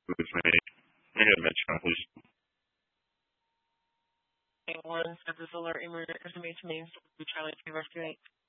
with me. Let me get a Metron, please. One, Service Alert, Emergency Information Main, Charlie 2 Rescue 8.